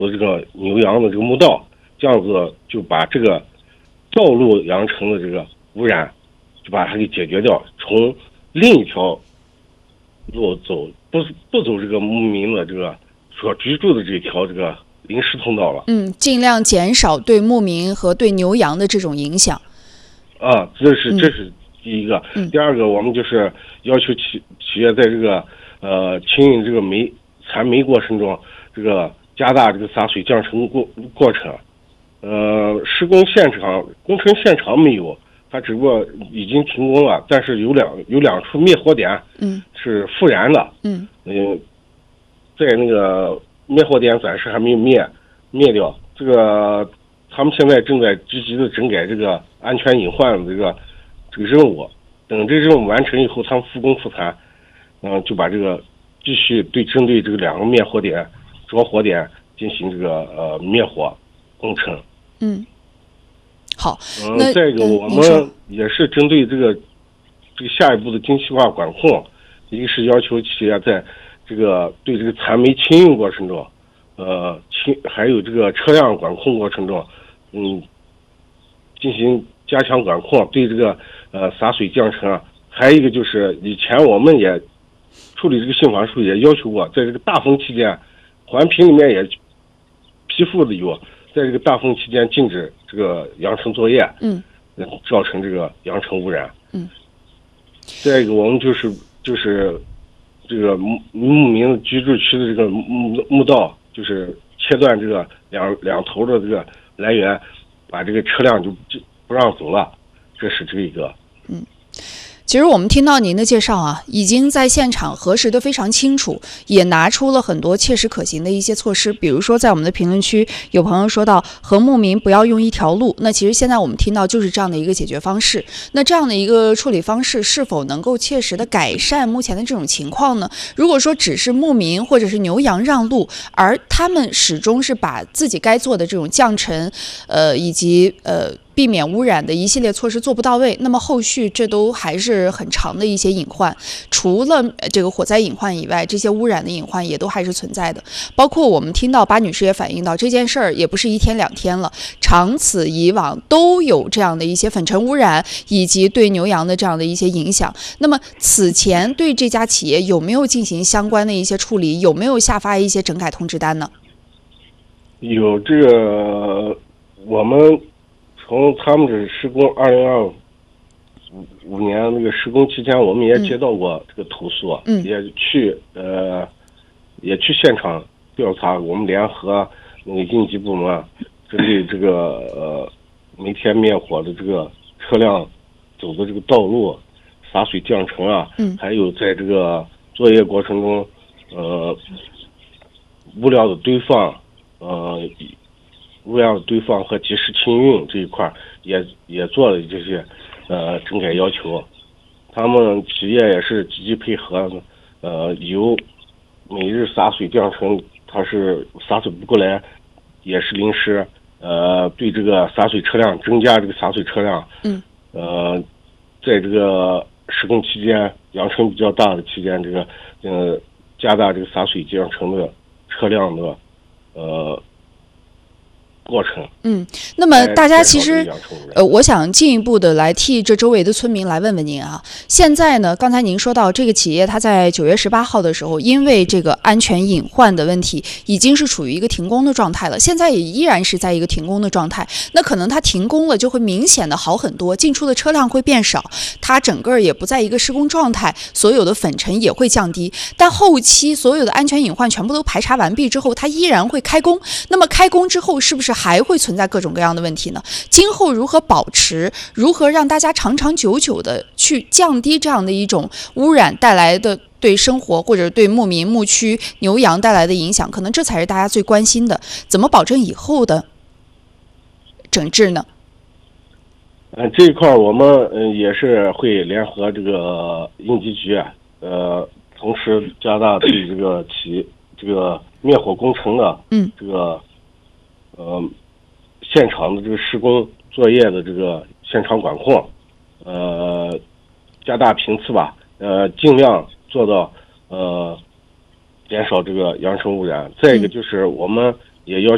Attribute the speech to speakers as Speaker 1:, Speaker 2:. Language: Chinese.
Speaker 1: 这个牛羊的这个墓道，这样子就把这个道路扬尘的这个污染就把它给解决掉，从另一条路走，不走这个牧民的这个所居住的这条这个临时通道了。
Speaker 2: 尽量减少对牧民和对牛羊的这种影响。
Speaker 1: 这是第一个。第二个，我们就是要求企业在这个清运这个残煤过程中，这个加大这个洒水降尘过程。施工程现场没有，它只不过已经停工了，但是有两处灭火点是复燃的。在那个灭火点暂时还没有灭掉。这个他们现在正在积极的整改这个安全隐患的这个任务。等这任务完成以后，他们复工复产，就把这个继续针对这个两个灭火点、着火点进行这个灭火工程。
Speaker 2: 好。
Speaker 1: 再一个，我们也是针对这个下一步的精细化管控，一个是要求企业在对这个残煤清运过程中，还有这个车辆管控过程中，进行加强管控，对这个洒水降尘啊。还有一个就是以前我们也处理这个信访时候也要求过，在这个大风期间，环评里面也批复的有，在这个大风期间禁止这个扬尘作业，造成这个扬尘污染。再一个，我们就是这个牧民居住区的这个墓道，就是切断这个两头的这个来源，把这个车辆就不让走了，这是这一个。
Speaker 2: 其实我们听到您的介绍啊，已经在现场核实的非常清楚，也拿出了很多切实可行的一些措施。比如说在我们的评论区有朋友说到和牧民不要用一条路，那其实现在我们听到就是这样的一个解决方式。那这样的一个处理方式是否能够切实的改善目前的这种情况呢？如果说只是牧民或者是牛羊让路，而他们始终是把自己该做的这种降尘以及避免污染的一系列措施做不到位，那么后续这都还是很长的一些隐患。除了这个火灾隐患以外，这些污染的隐患也都还是存在的。包括我们听到巴女士也反映到，这件事儿也不是一天两天了，长此以往都有这样的一些粉尘污染以及对牛羊的这样的一些影响。那么此前对这家企业有没有进行相关的一些处理，有没有下发一些整改通知单呢？
Speaker 1: 有，这个我们从他们这施工2025年那个施工期间，我们也接到过这个投诉，也去现场调查。我们联合那个应急部门，针对这个每天灭火的这个车辆走的这个道路洒水降尘啊，还有在这个作业过程中，物料的堆放，物料的堆放和及时清运这一块也做了这些整改要求。他们企业也是积极配合，有每日洒水降尘，它是洒水不过来，也是临时对这个洒水车辆增加这个洒水车辆，在这个施工期间扬尘比较大的期间，这个加大这个洒水降尘的车辆的过程。
Speaker 2: 那么大家其实我想进一步的来替这周围的村民来问问您啊，现在呢，刚才您说到这个企业它在9月18号的时候，因为这个安全隐患的问题，已经是处于一个停工的状态了，现在也依然是在一个停工的状态。那可能它停工了就会明显的好很多，进出的车辆会变少，它整个也不在一个施工状态，所有的粉尘也会降低。但后期所有的安全隐患全部都排查完毕之后，它依然会开工。那么开工之后是不是还会存在各种各样的问题呢？今后如何保持，如何让大家长长久久的去降低这样的一种污染带来的对生活或者对牧民、牧区、牛羊带来的影响，可能这才是大家最关心的。怎么保证以后的整治呢？
Speaker 1: 这一块我们也是会联合这个应急局，同时加大对这个灭火工程的这个现场的这个施工作业的这个现场管控，加大频次吧，尽量做到减少这个扬尘污染。再一个就是我们也要求